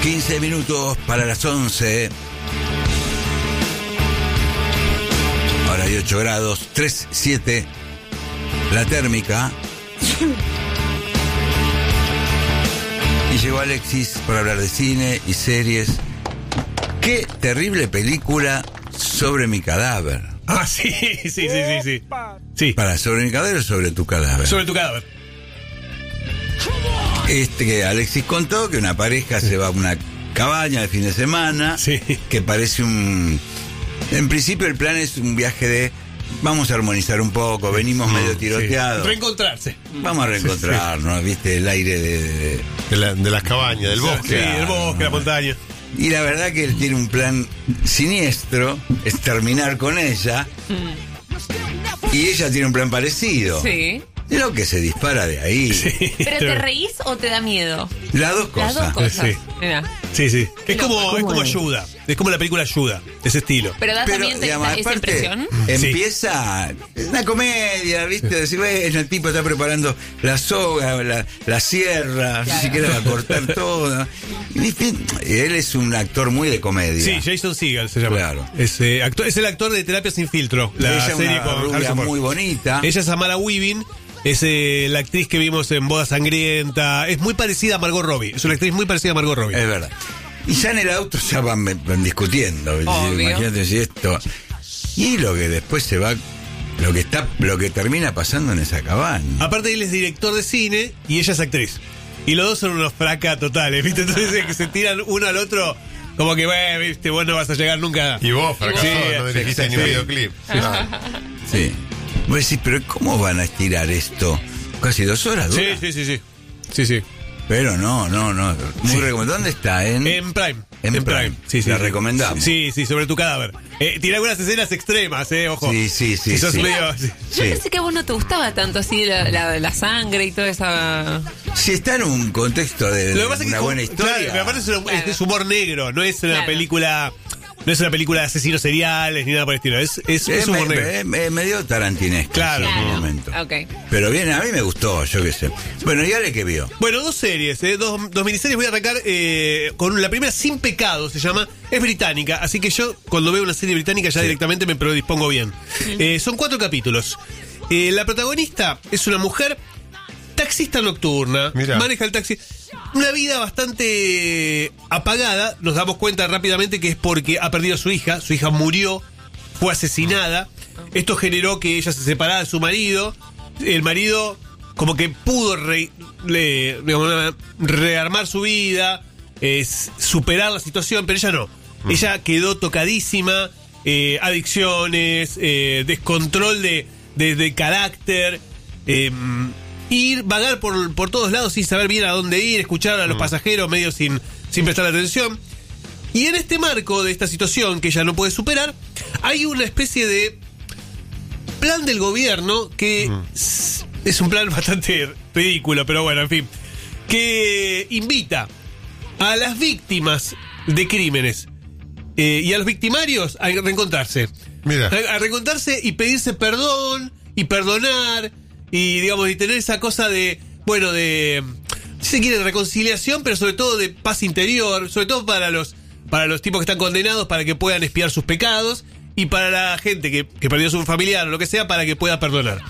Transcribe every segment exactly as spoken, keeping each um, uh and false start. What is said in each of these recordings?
quince minutos para las once. Ahora hay ocho grados, tres, siete. La térmica. Y llegó Alexis para hablar de cine y series. Qué terrible película sobre mi cadáver. Ah, sí, sí, sí, sí, sí. Sí. ¿Para sobre mi cadáver o sobre tu cadáver? Sobre tu cadáver. Este que Alexis contó que una pareja se va a una cabaña de fin de semana. Sí. Que parece un... En principio el plan es un viaje de... Vamos a armonizar un poco, venimos medio tiroteados. Sí. Reencontrarse. Vamos a reencontrarnos, sí, sí. ¿Viste? El aire de... De, de, la, de las cabañas, del bosque. Sí, del bosque, la montaña. Y la verdad que él tiene un plan siniestro, es terminar con ella. Mm. Y ella tiene un plan parecido. Sí. Lo que se dispara de ahí. Sí. ¿Pero te reís o te da miedo? Las dos cosas. Las dos cosas. Sí. Mira. Sí, sí. Es Pero, como, es como es? Ayuda. Es como la película Ayuda, de ese estilo. Pero da Pero, también digamos, esa, esa aparte, impresión. Empieza una comedia, ¿viste? Decir, bueno, el tipo está preparando la soga, la, la sierra, Claro. ni siquiera va a cortar todo. Y, y él es un actor muy de comedia. Sí, Jason Segel se llama. Claro. Es, eh, actor, es el actor de Terapia Sin Filtro, la ella es serie una con rubia Harrison Ford. muy bonita. Ella es Samara Weaving. Es eh, la actriz que vimos en Boda Sangrienta. Es muy parecida a Margot Robbie. Es una actriz muy parecida a Margot Robbie. Es verdad. Y ya en el auto ya van, van discutiendo. Obvio. Imagínate si esto. Y lo que después se va. Lo que está, lo que termina pasando en esa cabaña. Aparte, él es director de cine y ella es actriz. Y los dos son unos fracas totales, ¿viste? Entonces que se tiran uno al otro. Como que, bueno, viste, vos no vas a llegar nunca. Y vos, fracasó, Sí, no dirigiste sí, ni un sí. videoclip. Sí. Vos decís, pero ¿cómo van a estirar esto? Casi dos horas dura. Sí, sí, sí, sí. Sí, sí. Pero no, no, no. Muy Sí. recomendable. ¿Dónde está? En, En Prime. En Prime. Sí, sí. La sí. recomendamos. Sí, sí, sobre tu cadáver. Eh, tiene algunas escenas extremas, eh, ojo. Sí, sí, sí, Si sos sí. medio- sí. Yo Sí. pensé que a vos no te gustaba tanto así la, la, la sangre y toda esa... Si está en un contexto de, Lo de que pasa es que una es buena como- historia. Claro, pero aparte es, un- Claro. es humor negro, no es una Claro. película. No es una película de asesinos seriales ni nada por el estilo. Es, es, Eh, es humor me- negro. me- me- medio tarantinesco. Claro. en algún Claro. momento. Ok. Pero bien, a mí me gustó, yo qué sé. Bueno, ¿y Ale qué vio? Bueno, dos series, eh, dos, dos miniseries. Voy a arrancar eh, con la primera, Sin Pecado, se llama. Es británica, así que yo cuando veo una serie británica ya Sí. directamente me predispongo bien. Eh, son cuatro capítulos. Eh, la protagonista es una mujer taxista nocturna, Mirá. maneja el taxi. Una vida bastante apagada. Nos damos cuenta rápidamente que es porque ha perdido a su hija. Su hija murió, fue asesinada. Esto generó que ella se separara de su marido. El marido como que pudo re- le- digamos, rearmar su vida, eh, superar la situación, pero ella no. Ella quedó tocadísima, eh, adicciones, eh, descontrol de, de, de carácter, eh, ir, vagar por, por todos lados sin saber bien a dónde ir, escuchar a los pasajeros medio sin, sin prestar atención. Y en este marco de esta situación que ella no puede superar, hay una especie de plan del gobierno que s- es un plan bastante ridículo, pero bueno, en fin, que invita a las víctimas de crímenes eh, y a los victimarios a reencontrarse. Mira. A, a reencontrarse y pedirse perdón y perdonar y, digamos, y tener esa cosa de, bueno, de, si se quiere, reconciliación, pero sobre todo de paz interior, sobre todo para los, para los tipos que están condenados, para que puedan expiar sus pecados, y para la gente que, que perdió a su familiar o lo que sea, para que pueda perdonar.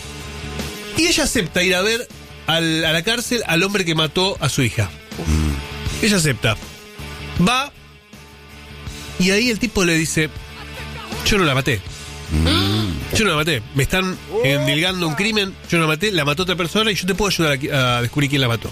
Y ella acepta ir a ver al- a la cárcel al hombre que mató a su hija. Ella acepta. Va, y ahí el tipo le dice, yo no la maté. Yo no la maté. Me están endilgando un crimen. Yo no la maté. La mató otra persona y yo te puedo ayudar a, qui- a descubrir quién la mató.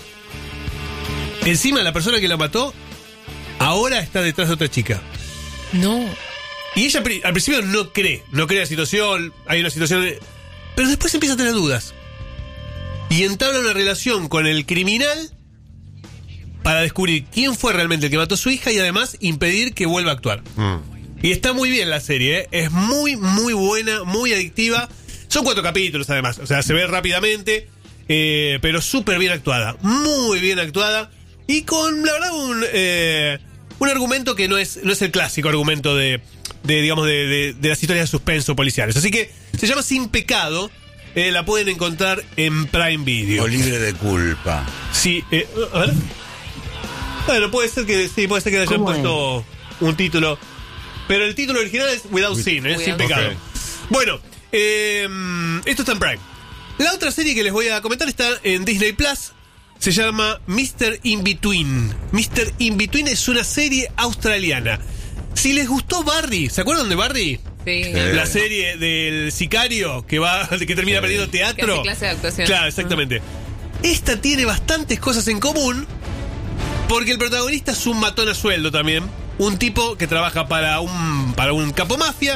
Encima, la persona que la mató ahora está detrás de otra chica. No. Y ella pri- al principio no cree. No cree la situación. Hay una situación... de- pero después empieza a tener dudas. Y entabla una relación con el criminal para descubrir quién fue realmente el que mató a su hija y además impedir que vuelva a actuar. Mm. Y está muy bien la serie, ¿eh? Es muy, muy buena, muy adictiva. Son cuatro capítulos además, o sea, se ve rápidamente, eh, pero súper bien actuada, muy bien actuada. Y con, la verdad, un, eh, un argumento que no es, no es el clásico argumento de, de digamos, de, de, de las historias de suspenso policiales. Así que se llama Sin Pecado, eh, la pueden encontrar en Prime Video. O libre de culpa. Sí, eh, a ver. Bueno, puede ser que sí, puede ser que le hayan puesto un título. Pero el título original es Without Sin, ¿eh? Sin pecado. Okay. Bueno, eh, esto está en Prime. La otra serie que les voy a comentar está en Disney Plus. Se llama mister In-Between. mister In-Between es una serie australiana. Si les gustó Barry, ¿se acuerdan de Barry? Sí. La serie del sicario que va, que termina perdiendo teatro. Que hace clase de actuación. Claro, exactamente. Esta tiene bastantes cosas en común, porque el protagonista es un matón a sueldo también. Un tipo que trabaja para un, para un capo mafia.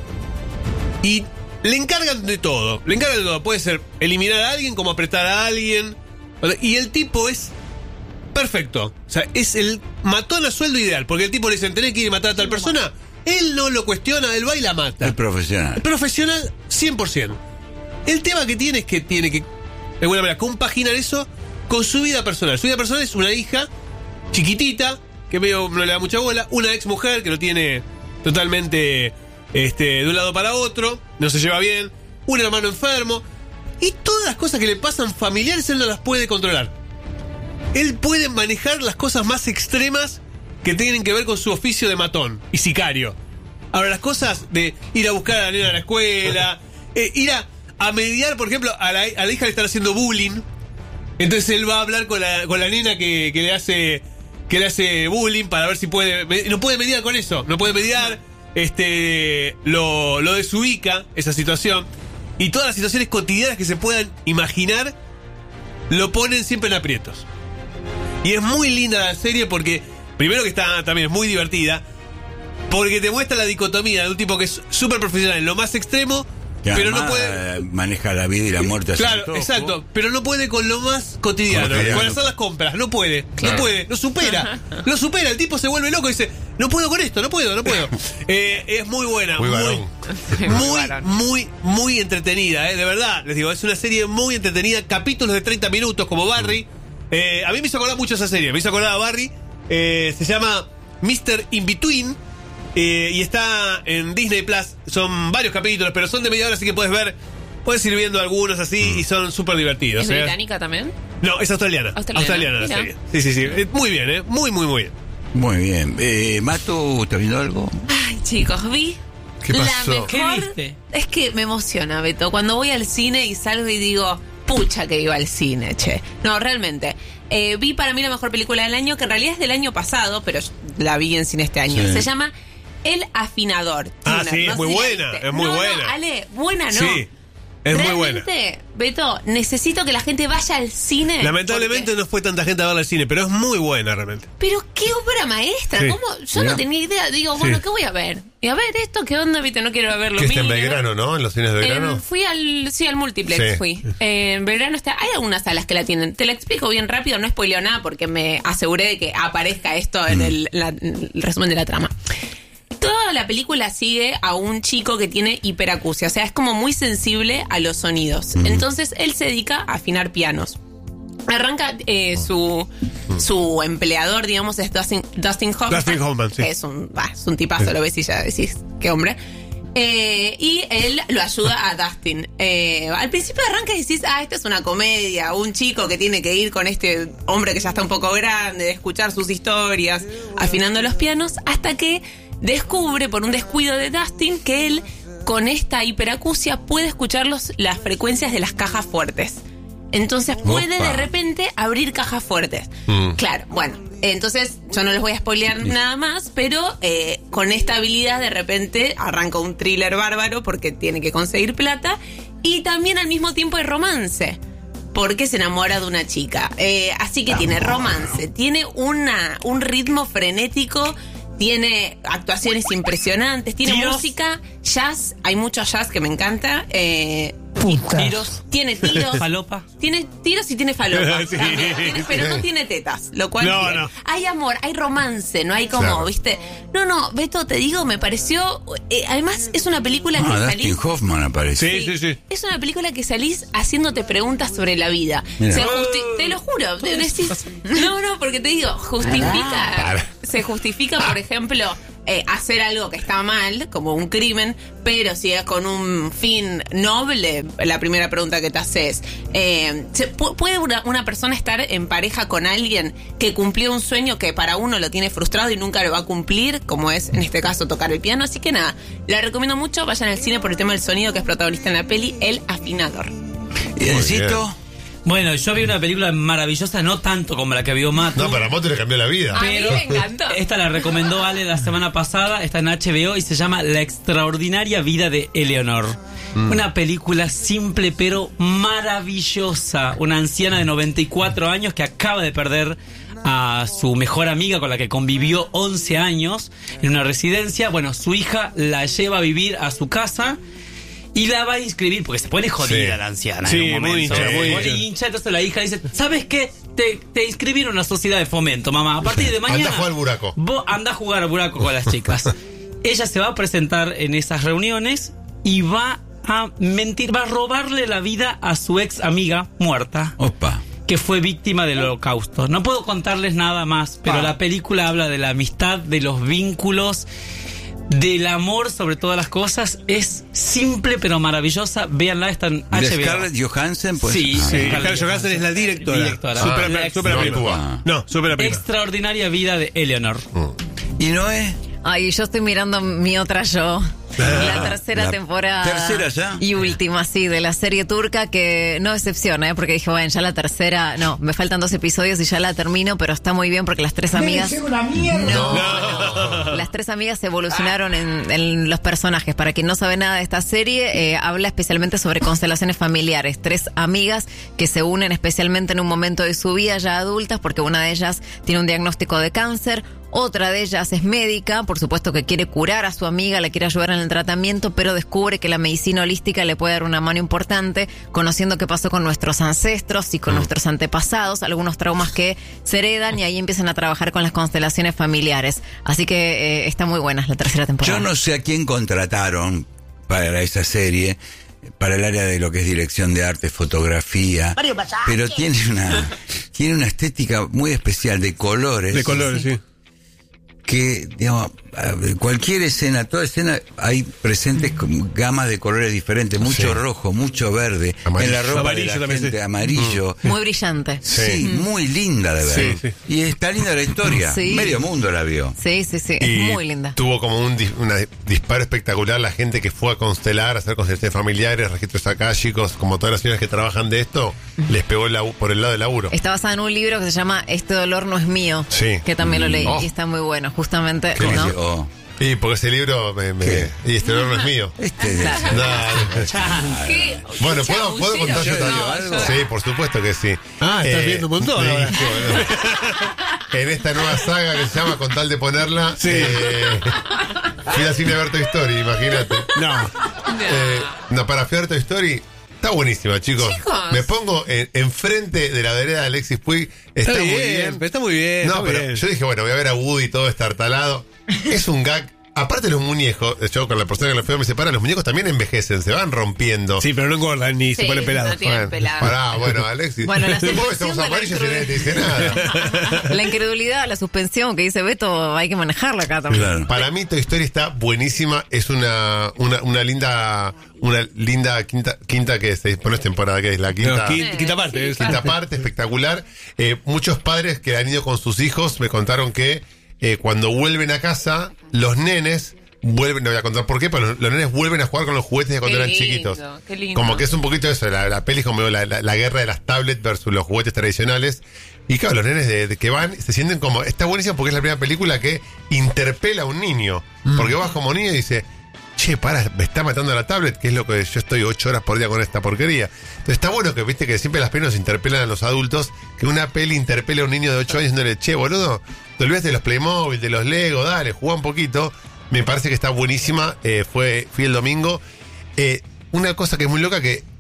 Y le encargan de todo. Le encargan de todo. Puede ser eliminar a alguien, como apretar a alguien. Y el tipo es perfecto. O sea, es el matón a sueldo ideal. Porque el tipo le dicen, tenés que ir a matar a tal persona. Él no lo cuestiona, él va y la mata. Es profesional. Profesional cien por ciento. El tema que tiene es que tiene que, de alguna manera, compaginar eso con su vida personal. Su vida personal es una hija chiquitita, que medio no le da mucha bola. Una ex mujer que lo tiene totalmente este, de un lado para otro. No se lleva bien. Un hermano enfermo. Y todas las cosas que le pasan familiares él no las puede controlar. Él puede manejar las cosas más extremas que tienen que ver con su oficio de matón y sicario. Ahora, las cosas de ir a buscar a la nena a la escuela, eh, ir a, a mediar, por ejemplo, a la, a la hija le están haciendo bullying. Entonces él va a hablar con la, con la nena que, que le hace que le hace bullying para ver si puede. No puede mediar con eso, no puede mediar. Este lo, lo desubica, esa situación. Y todas las situaciones cotidianas que se puedan imaginar lo ponen siempre en aprietos. Y es muy linda la serie porque, primero que está también es muy divertida, porque te muestra la dicotomía de un tipo que es súper profesional en lo más extremo, que pero no además, puede... maneja la vida y la muerte. Claro, exacto, pero no puede con lo más cotidiano, Cotidiano. con hacer las compras, no puede, Claro. no puede, lo supera, lo supera, el tipo se vuelve loco y dice, no puedo con esto, no puedo, no puedo. Eh, es muy buena, Muy muy, varón. muy, muy, muy entretenida, eh, de verdad, les digo, es una serie muy entretenida, capítulos de treinta minutos como Barry. Eh, a mí me hizo acordar mucho esa serie, me hizo acordar a Barry, eh, se llama mister In-Between. Eh, y está en Disney Plus. Son varios capítulos, pero son de media hora, así que puedes ver, puedes ir viendo algunos así y son súper divertidos. ¿Es ¿eh? británica también? No, es australiana. Australiana, Australiana la mira. serie. Sí, sí, sí. Eh, Muy bien, ¿eh? Muy, muy, muy bien. Muy bien. Eh, Mato, ¿estás viendo algo? Ay, chicos, vi ¿Qué la pasó? mejor. ¿Qué viste? Es que me emociona, Beto. Cuando voy al cine y salgo y digo, pucha que iba al cine, che. No, realmente. Eh, vi para mí la mejor película del año, que en realidad es del año pasado, pero la vi en cine este año. Sí. Se llama El Afinador. Ah, Tuner, sí, no es muy sé si la buena, viste. es muy No, no, buena. Ale, buena no. Sí, es muy buena. Realmente, Beto, necesito que la gente vaya al cine. Lamentablemente porque- no fue tanta gente a verla al cine, pero es muy buena realmente. Pero qué obra maestra, Sí. ¿cómo? Yo Mirá. no tenía idea. Digo, bueno, Sí. ¿qué voy a ver? Y a ver esto, ¿qué onda? Viste, no quiero verlo. Que está en mínimo. Belgrano, ¿no? En los cines de Belgrano. Eh, fui al, sí, al multiplex Sí. fui. Eh, en Belgrano está, hay algunas salas que la tienen. Te la explico bien rápido, no spoileo nada porque me aseguré de que aparezca esto en el, la- el resumen de la trama. Toda la película sigue a un chico que tiene hiperacusia, o sea, es como muy sensible a los sonidos. Entonces él se dedica a afinar pianos. Arranca eh, su su empleador, digamos, es Dustin, Dustin Hoffman. Dustin Hoffman, sí. Que es un, bah, es un tipazo, lo ves y ya decís, qué hombre. Eh, y él lo ayuda a Dustin. Eh, al principio arranca y decís, ah, esta es una comedia, un chico que tiene que ir con este hombre que ya está un poco grande, de escuchar sus historias, afinando los pianos, hasta que descubre por un descuido de Dustin que él, con esta hiperacusia, puede escuchar los, las frecuencias de las cajas fuertes. Entonces puede Opa. de repente abrir cajas fuertes. Mm. Claro, bueno, entonces yo no les voy a spoilear nada más, pero eh, con esta habilidad de repente arranca un thriller bárbaro porque tiene que conseguir plata y también al mismo tiempo hay romance. Porque se enamora de una chica. Eh, así que tiene romance, tiene una, un ritmo frenético, tiene actuaciones impresionantes, tiene ¿Tiros? música, jazz, hay mucho jazz que me encanta. Eh, Tiros. tiene tiros. Falopa. Tiene tiros y tiene falopa. Sí. También tiene- pero no tiene tetas, lo cual No, bien. no. Hay amor, hay romance, no hay como, Claro. ¿viste? No, no, Beto, te digo, me pareció... eh, además, es una película que Ah, salís... Dustin Hoffman aparece. Sí, sí, sí. Es una película que salís haciéndote preguntas sobre la vida. Mira. Se justi- te lo juro. Te decís, no, no, porque te digo, justifica. Se justifica, por ejemplo, eh, hacer algo que está mal, como un crimen, pero si es con un fin noble, la primera pregunta que te haces, eh, ¿puede una, una persona estar en pareja con alguien que cumplió un sueño que para uno lo tiene frustrado y nunca lo va a cumplir, como es en este caso tocar el piano? Así que nada, la recomiendo mucho, vayan al cine por el tema del sonido que es protagonista en la peli, El Afinador. ¿Y Encito? Bueno, yo vi una película maravillosa, no tanto como la que vio Matu. No, pero a Matu le cambió la vida. A mí me encantó. Esta la recomendó Ale la semana pasada, está en H B O y se llama La extraordinaria vida de Eleanor. Mm. Una película simple pero maravillosa. Una anciana de noventa y cuatro años que acaba de perder a su mejor amiga con la que convivió once años en una residencia. Bueno, su hija la lleva a vivir a su casa y la va a inscribir, porque se pone jodida Sí. la anciana Sí, en un momento. muy hincha, muy Se pone hincha. hincha, entonces la hija dice, ¿sabes qué? Te, te inscribieron en una sociedad de fomento, mamá. A partir de mañana... Andá a jugar al buraco. Vos andá a jugar al buraco con las chicas. Ella se va a presentar en esas reuniones y va a mentir, va a robarle la vida a su ex amiga muerta, Opa. que fue víctima del holocausto. No puedo contarles nada más, pero Ah. la película habla de la amistad, de los vínculos, del amor sobre todas las cosas. Es simple pero maravillosa. Véanla, está en ¿De H B O. Scarlett Johansson? Pues, Sí, ah. Sí, Scarlett Scarlett Johansson es la directora. Directora. Supera, Ah, supera no prima. actúa. No, supera prima. Extraordinaria vida de Eleanor. ¿Y Noé? Ay, yo estoy mirando mi otra yo. La tercera La temporada. tercera ya. Y última, sí, de la serie turca, que no decepciona, ¿eh? Porque dije, bueno, ya la tercera, no, me faltan dos episodios y ya la termino, pero está muy bien porque las tres amigas... No, no. Las tres amigas evolucionaron en, en los personajes. Para quien no sabe nada de esta serie, eh, habla especialmente sobre constelaciones familiares. Tres amigas que se unen especialmente en un momento de su vida ya adultas, porque una de ellas tiene un diagnóstico de cáncer. Otra de ellas es médica, por supuesto que quiere curar a su amiga, la quiere ayudar en el tratamiento, pero descubre que la medicina holística le puede dar una mano importante, conociendo qué pasó con nuestros ancestros y con nuestros antepasados, algunos traumas que se heredan, y ahí empiezan a trabajar con las constelaciones familiares. Así que eh, está muy buena la tercera temporada. Yo no sé a quién contrataron para esa serie, para el área de lo que es dirección de arte, fotografía, pero tiene una, tiene una estética muy especial de colores. De colores, sí. Que, digamos, cualquier escena, toda escena, hay presentes con gamas de colores diferentes, mucho Sí. rojo, mucho verde, Amarillo. en la ropa Amarillo de la también, gente, sí. amarillo. Muy brillante. Sí, Sí. muy linda de ver. Sí, sí. Y está linda la historia. Sí. Medio mundo la vio. Sí, sí, sí, es Y muy linda. tuvo como un dis- una disparo espectacular la gente que fue a constelar, a hacer constelaciones familiares, registros akáshicos, como todas las señoras que trabajan de esto, les pegó el lau- por el lado del laburo. Está basada en un libro que se llama Este dolor no es mío. Sí. Que también lo leí Oh. y está muy bueno, justamente, ¿Cómo ¿no? se- oh, Y porque ese libro me, me- ¿Qué? y este olor no es mío. este de- Dale. ¿Qué? Bueno, ¿Qué ¿puedo, ¿puedo chamullero? contar yo Yo también? digo algo. Sí, por supuesto que sí. Ah, estás Eh, viendo un montón sí, ahora. bueno. En esta nueva saga que se llama Con tal de ponerla, Sí. eh, fui al cine a ver Toy Story, imagínate. No. Eh, no, para fui a ver Toy Story, está buenísima, chicos. Chicos. Me pongo en- enfrente de la vereda de Alexis Puig, está, Está, muy bien, bien. está muy bien. No, está pero bien. yo dije, bueno, voy a ver a Woody todo estartalado. Es un gag. Aparte los muñecos, yo con la persona que lo fui a me separa, los muñecos también envejecen, se van rompiendo. Sí, pero no engordan ni se Sí, ponen pelados. no tiene- Bueno, pelado. pará, bueno, Alexis. Bueno, la Después suspensión estamos de la amarillos y nadie te dice nada. La incredulidad, la suspensión que dice Beto, hay que manejarla acá también. Claro. Para mí Toy Story está buenísima, es una, una, una linda, una linda quinta, quinta que se bueno, es temporada, que es la quinta. No, quinta, quinta parte. es- Quinta parte, espectacular. Eh, muchos padres que han ido con sus hijos me contaron que eh, cuando vuelven a casa, los nenes vuelven, no voy a contar por qué, pero los, los nenes vuelven a jugar con los juguetes de cuando Qué eran lindo, chiquitos. qué lindo. Como que es un poquito eso, la, la peli es como la, la, la guerra de las tablets versus los juguetes tradicionales. Y claro, los nenes de, de que van se sienten como, está buenísimo porque es la primera película que interpela a un niño. Porque vas como niño y dice, che, para, me está matando la tablet, que es lo que yo estoy ocho horas por día con esta porquería. Entonces está bueno que viste que siempre las pelis nos interpelan a los adultos, que una peli interpele a un niño de ocho años diciéndole, che, boludo, te olvidaste de los Playmobil, de los Lego, dale, jugá un poquito. Me parece que está buenísima, eh, fue, fui el domingo. Eh, una cosa que es muy loca, que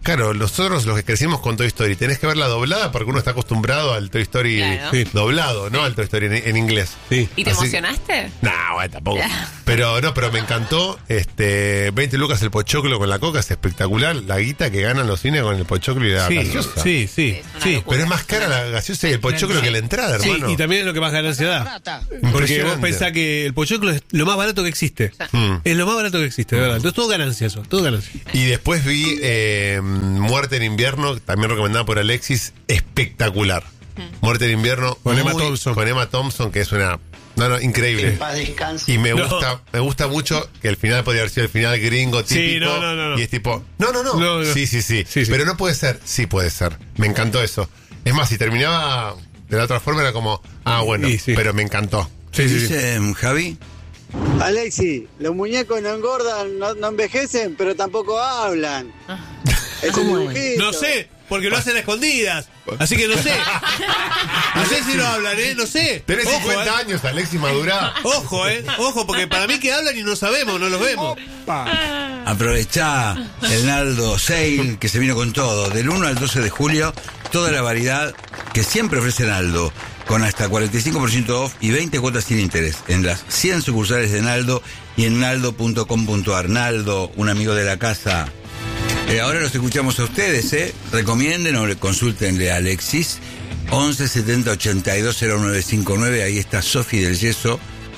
claro, nosotros los que crecimos con Toy Story, tenés que verla doblada porque uno está acostumbrado al Toy Story Claro. Sí. doblado, ¿no? Al Toy Story en, en inglés. Sí. ¿Y te Así- emocionaste? No, bueno, tampoco. Pero no, pero me encantó. Este, veinte lucas el pochoclo con la coca es espectacular. La guita que ganan los cines con el pochoclo y la Sí, gaseosa. sí, sí, Es una sí. locura. Pero es más cara la gaseosa y el pochoclo que la entrada, Sí, hermano. y también es lo que más ganancia da. Porque vos Impresionante. pensás que el pochoclo es lo más barato que existe. Mm. Es lo más barato que existe, de verdad. Entonces todo ganancia eso, todo ganancia. Y después vi eh, Muerte en invierno, también recomendada por Alexis, espectacular. Muerte en invierno Con Emma muy- Thompson. con Emma Thompson, que es una no, no, increíble. Y me No. gusta, me gusta mucho que el final podría haber sido el final gringo típico. Sí, no, no, no, no. Y es tipo, no, no, no. No, no. Sí, sí, sí, Sí, sí. Pero no puede ser. Sí puede ser. Me encantó eso. Es más, si terminaba de la otra forma era como, ah, bueno, Sí, sí. pero me encantó. Sí, sí, sí. Dice mm, Javi. Alexi, los muñecos no engordan, no, no envejecen, pero tampoco hablan. Es un dibujito. No sé, porque lo hacen a escondidas. Así que no sé. No sé si lo hablan, ¿eh? No sé. Tenés Ojo, cincuenta ¿eh? años, Alexis, madurá. Ojo, ¿eh? Ojo, porque para mí que hablan y no sabemos, no los vemos. Aprovechá el Naldo Sale, que se vino con todo. Del uno al doce de julio, toda la variedad que siempre ofrece Naldo, con hasta cuarenta y cinco por ciento off y veinte cuotas sin interés, en las cien sucursales de Naldo y en naldo punto com punto ar. Naldo, un amigo de la casa. Eh, ahora los escuchamos a ustedes, ¿eh? Recomienden o le- consúltenle a Alexis, once setenta ochenta y dos cero nueve cincuenta y nueve. Ahí está Sofi del Yeso,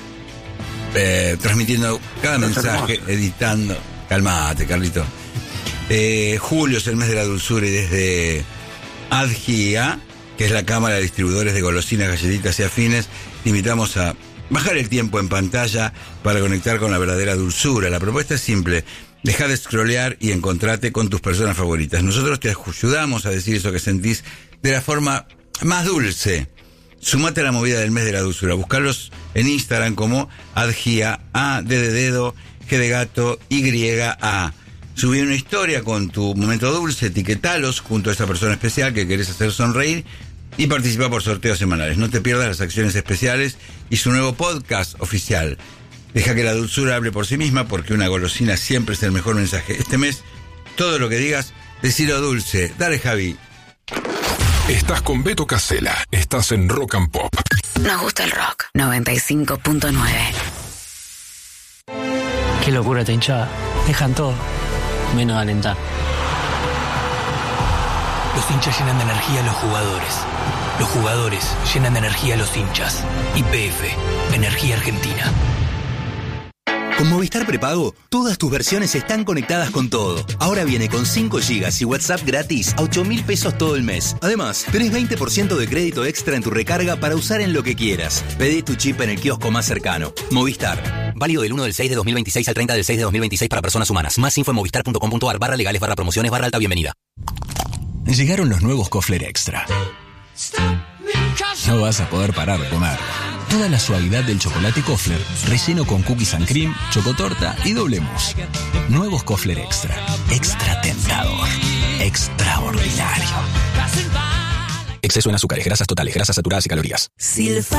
eh, transmitiendo cada mensaje, editando. Calmate, Carlito. Eh, julio es el mes de la dulzura y desde Adgia, que es la Cámara de Distribuidores de Golosinas, Galletitas y Afines, te invitamos a bajar el tiempo en pantalla para conectar con la verdadera dulzura. La propuesta es simple. Deja de scrollear y encontrate con tus personas favoritas. Nosotros te ayudamos a decir eso que sentís de la forma más dulce. Sumate a la movida del mes de la dulzura. Buscalos en Instagram como Adgia, A, D de dedo, G de gato, Y, A. Subí una historia con tu momento dulce, etiquetalos junto a esa persona especial que querés hacer sonreír y participa por sorteos semanales. No te pierdas las acciones especiales y su nuevo podcast oficial. Deja que la dulzura hable por sí misma, porque una golosina siempre es el mejor mensaje. Este mes, todo lo que digas, decilo dulce. Dale, Javi. Estás con Beto Casella. Estás en Rock and Pop. Nos gusta el rock. noventa y cinco punto nueve. Qué locura esta hinchada. Dejan todo, menos alentar. Los hinchas llenan de energía a los jugadores. Los jugadores llenan de energía a los hinchas. Y P F, Energía Argentina. Con Movistar Prepago, todas tus versiones están conectadas con todo. Ahora viene con cinco gigas y WhatsApp gratis a ocho mil pesos todo el mes. Además, tenés veinte por ciento de crédito extra en tu recarga para usar en lo que quieras. Pedí tu chip en el kiosco más cercano. Movistar. Válido del uno del seis de dos mil veintiséis al treinta del seis de dos mil veintiséis para personas humanas. Más info en movistar punto com punto ar barra legales barra promociones barra alta bienvenida. Llegaron los nuevos Kofler Extra. No vas a poder parar de comer. Toda la suavidad del chocolate Kofler, relleno con cookies and cream, chocotorta y doble mousse. Nuevos Kofler Extra. Extra tentador. Extraordinario. Exceso en azúcares, grasas totales, grasas saturadas y calorías. Silfa.